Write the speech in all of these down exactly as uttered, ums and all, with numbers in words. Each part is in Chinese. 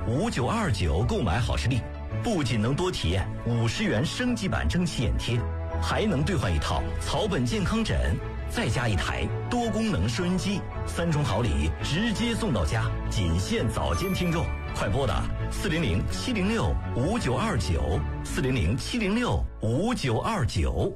五九二九购买好视力，不仅能多体验五十元升级版蒸汽眼贴，还能兑换一套草本健康枕，再加一台多功能收音机，三重好礼直接送到家，仅限早间听众，快拨打四零零七零六五九二九，四零零七零六五九二九。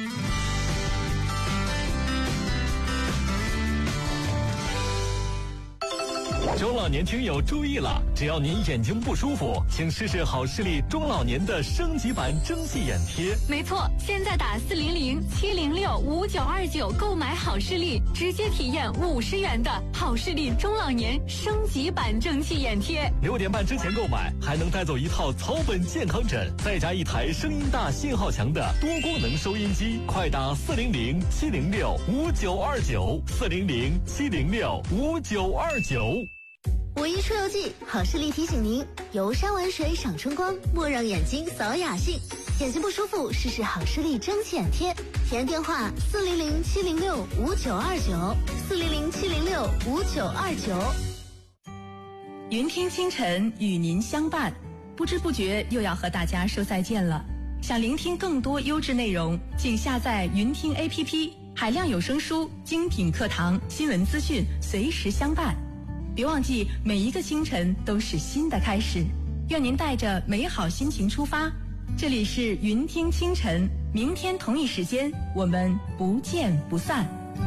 中老年听友注意了，只要您眼睛不舒服，请试试好视力中老年的升级版蒸汽眼贴。 没错，现在打四零零七零六五九二九购买好视力，直接体验五十元的好视力中老年升级版蒸汽眼贴。 六点半之前购买，还能带走一套草本健康枕，再加一台声音大、信号强的多功能收音机。快打四零零七零六五九二九，四零零七零六五九二九。 五一出游季，好视力提醒您：游山玩水赏春光，莫让眼睛扫雅兴。眼睛不舒服，试试好视力蒸汽眼贴。体验电话：四零零七零六五九二九，四零零七零六五九二九。 云听清晨与您相伴，不知不觉又要和大家说再见了。想聆听更多优质内容，请下载云听 A P P， 海量有声书、精品课堂、新闻资讯，随时相伴。别忘记，每一个清晨都是新的开始。愿您带着美好心情出发。这里是云听清晨，明天同一时间我们不见不散。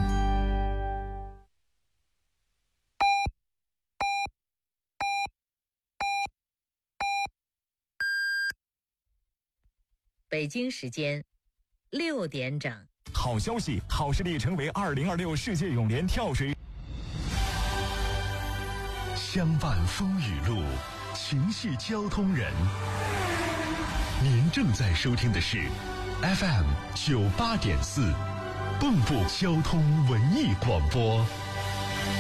北京时间六点整。 好消息，好视力成为二零二六世界泳联跳水。 相伴风雨路，情系交通人。您正在收听的是 F M 九八点四，蚌埠交通文艺广播。